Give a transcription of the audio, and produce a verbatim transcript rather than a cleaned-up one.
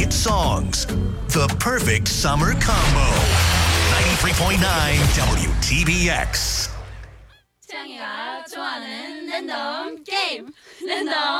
hit songs. The perfect summer combo. ninety-three point nine W T B X. 태양이가 좋아하는 랜덤 게임 랜덤